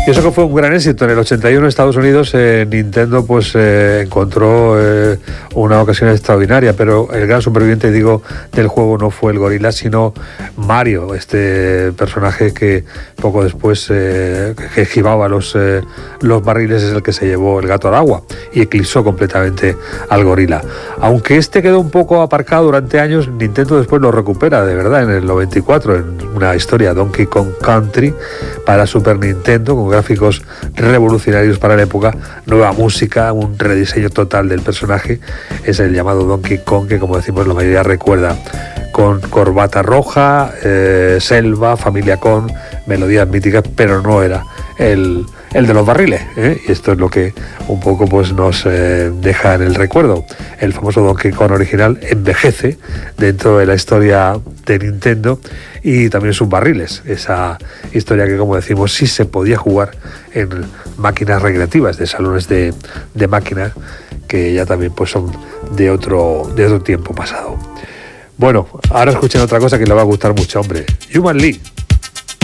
Y eso que fue un gran éxito. En el 81 en Estados Unidos Nintendo pues encontró una ocasión extraordinaria, pero el gran superviviente, digo, del juego no fue el gorila, sino Mario, este personaje que poco después que esquivaba los barriles, es el que se llevó el gato al agua y eclipsó completamente al gorila. Aunque este quedó un poco aparcado durante años, Nintendo después lo recupera de verdad en el 94 en una historia, Donkey Kong Country, para Super Nintendo, con gráficos revolucionarios para la época, nueva música, un rediseño total del personaje. Es el llamado Donkey Kong, que como decimos la mayoría recuerda, con corbata roja, selva, familia Kong, melodías míticas, pero no era el de los barriles, y esto es lo que un poco pues nos deja en el recuerdo. El famoso Donkey Kong original envejece dentro de la historia de Nintendo y también sus barriles, esa historia que, como decimos, sí se podía jugar en máquinas recreativas, de salones de máquinas que ya también pues son de otro tiempo pasado. Bueno, ahora escuchen otra cosa que le va a gustar mucho, hombre. Human League.